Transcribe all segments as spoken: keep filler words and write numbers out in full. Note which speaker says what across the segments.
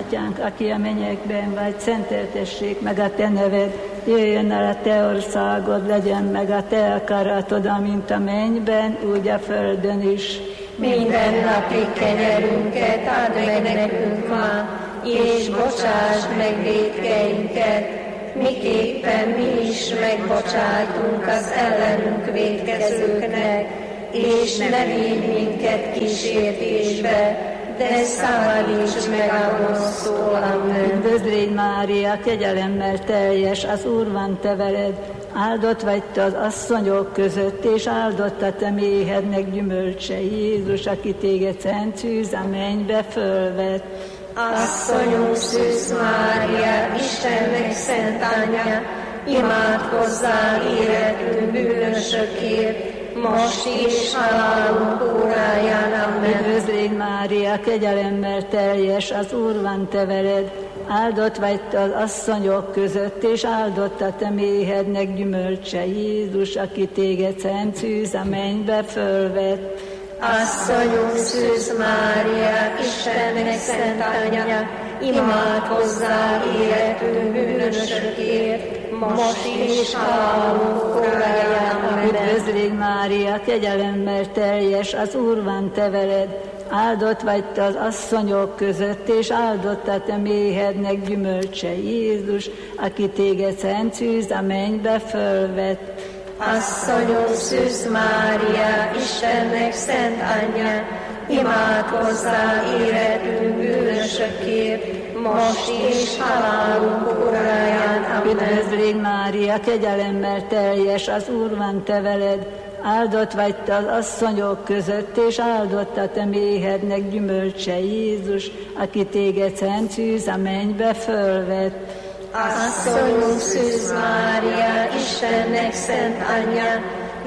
Speaker 1: Atyánk, aki a mennyekben vagy, szenteltessék meg a Te neved, jöjjön el a Te országod, legyen meg a Te akaratod, amint a mennyben, úgy a földön is.
Speaker 2: Minden napi kenyerünket add meg nekünk ma, és bocsásd meg vétkeinket, miképpen mi is megbocsájtunk az ellenünk vétkezőknek, és ne védj minket kísértésbe, de szabadíts meg a gonosztól. Amen.
Speaker 1: Üdvözl légy, Mária, kegyelemmel teljes, az Úr van te veled, áldott vagy te az asszonyok között, és áldott a te méhednek gyümölcse, Jézus, aki téged szent szűz a mennybe fölvett.
Speaker 2: Asszonyunk Szűz Mária, Istennek szent anyja, imádkozzál életünk bűnösökért, most is halálunk óráján. Amen.
Speaker 1: Üdvözl légy, Mária, kegyelemmel teljes, az Úr van te veled, áldott vagy te az asszonyok között, és áldott a te méhednek gyümölcse, Jézus, aki téged szent szűz a mennybe fölvett.
Speaker 2: Asszonyunk Szűz Mária, Istennek szent anyja, imádkozzál életünk bűnösökért, most is halálunk óráján. Amen.
Speaker 1: Üdvözl légy, Mária, kegyelemmel teljes, az Úr van te veled, áldott vagy te az asszonyok között, és áldott a te méhednek gyümölcse, Jézus, aki téged szent szűz a mennybe fölvett.
Speaker 2: Asszonyunk Szűz Mária, Istennek szent anyja, imádkozzál életünk bűnösökért, most is halálunk óráján. Amen.
Speaker 1: Üdvözl légy, Mária, kegyelemmel teljes, az Úr van te veled, áldott vagy te az asszonyok között, és áldott a te méhednek gyümölcse, Jézus, aki téged szent szűz a mennybe fölvett.
Speaker 2: Asszonyunk Szűz Mária, Istennek szent anyja,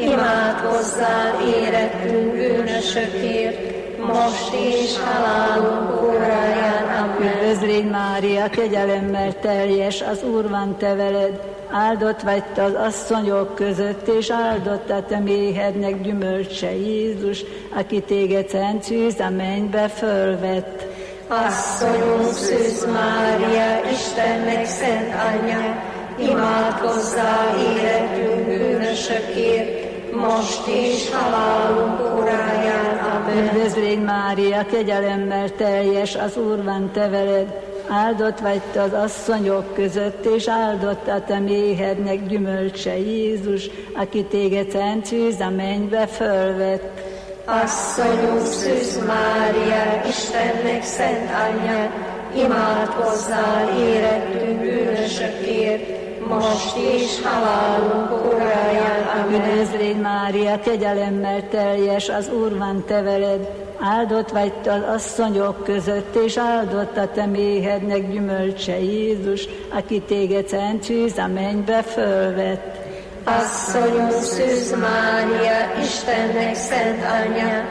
Speaker 2: imádkozzál életünk bűnösökért, most is halálunk óráján. Amen.
Speaker 1: Üdvözl légy, Mária, kegyelemmel teljes, az Úr van te veled, áldott vagy te az asszonyok között, és áldott a te méhednek gyümölcse, Jézus, aki téged szent szűz a mennybe fölvett.
Speaker 2: Asszonyunk Szűz Mária, Istennek szent anyja, imádkozzál életünk bűnösökért, most is halálunk óráján. Amen.
Speaker 1: Üdvözl légy, Mária, kegyelemmel teljes, az Úr van te veled, áldott vagy te az asszonyok között, és áldott a te méhednek gyümölcse, Jézus, aki téged szent szűz a mennybe fölvett.
Speaker 2: Asszonyunk Szűz Mária, Istennek szent anyja, imádkozzál életünk bűnösökért, most is halálunk óráján. Amen.
Speaker 1: Üdvözl légy, Mária, kegyelemmel teljes, az Úr van te veled, áldott vagy te az asszonyok között, és áldott a te méhednek gyümölcse, Jézus, aki téged szent szűz a mennybe fölvett.
Speaker 2: Asszonyunk Szűz Mária, Istennek szent anyja,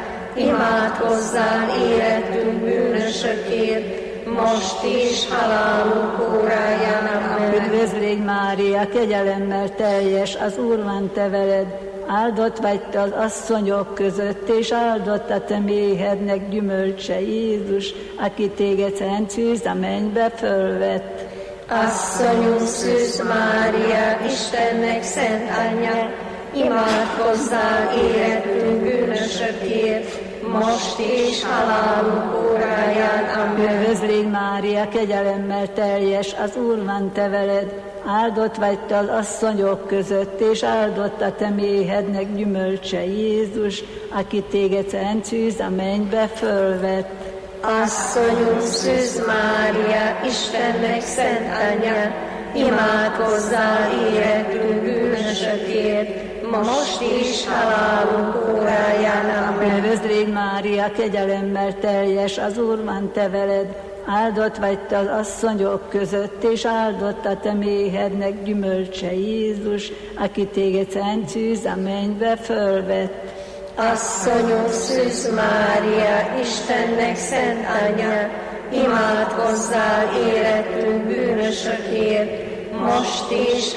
Speaker 2: imádkozzál életünk bűnösökért, most is halálunk óráján. Amen.
Speaker 1: Üdvözl légy, Mária, kegyelemmel teljes, az Úr van te veled, áldott vagy te az asszonyok között, és áldott a te méhednek gyümölcse, Jézus, aki téged szent szűz a mennybe fölvett.
Speaker 2: Asszonyunk Szűz Mária, Istennek szent anyja, imádkozzál életünk bűnösökért, most is halálunk óráján. Amen.
Speaker 1: Üdvözl légy, Mária, kegyelemmel teljes, az Úr van te veled, áldott vagy te az asszonyok között, és áldott a te méhednek gyümölcse, Jézus, aki téged szent szűz a mennybe fölvett.
Speaker 2: Asszonyunk Szűz Mária, Istennek szent anyja, imádkozzál életünk bűnösökért, most is halálunk óráján. Amen.
Speaker 1: Üdvözl légy, Mária, kegyelemmel teljes, az Úr van te veled, áldott vagy te az asszonyok között, és áldott a te méhednek gyümölcse, Jézus, aki téged szent szűz a mennybe fölvett.
Speaker 2: Asszonyunk Szűz Mária, Istennek szent anyja, imádkozzál életünk bűnösökért, most is